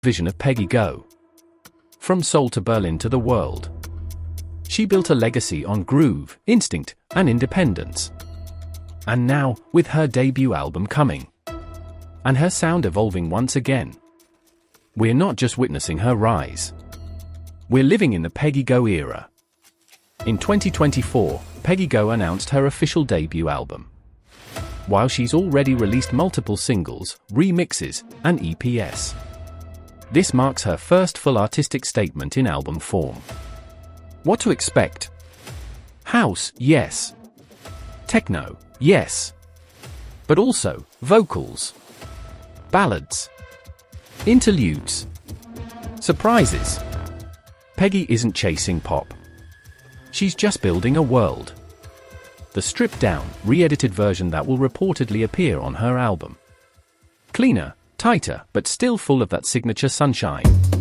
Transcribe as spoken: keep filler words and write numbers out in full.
vision of Peggy Gou. From Seoul to Berlin to the world. She built a legacy on groove, instinct, and independence. And now, with her debut album coming, and her sound evolving once again, we're not just witnessing her rise. We're living in the Peggy Gou era. In twenty twenty-four, Peggy Gou announced her official debut album. While she's already released multiple singles, remixes, and E Ps. This marks her first full artistic statement in album form. What to expect? House, yes. Techno, yes. But also, vocals. Ballads. Interludes. Surprises. Peggy isn't chasing pop. She's just building a world. The stripped-down, re-edited version that will reportedly appear on her album. Cleaner, tighter, but still full of that signature sunshine.